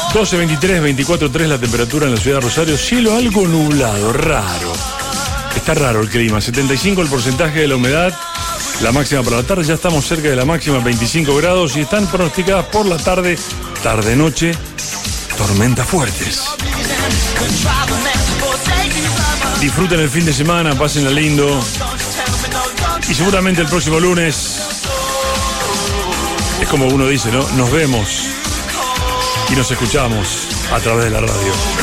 12, 23, 24, 3 la temperatura en la ciudad de Rosario. Cielo algo nublado, raro. Está raro el clima. 75 el porcentaje de la humedad. La máxima para la tarde. Ya estamos cerca de la máxima, 25 grados. Y están pronosticadas por la tarde, tarde-noche, tormentas fuertes. Disfruten el fin de semana, pásenla lindo. Y seguramente el próximo lunes, es como uno dice, ¿no? Nos vemos y nos escuchamos a través de la radio.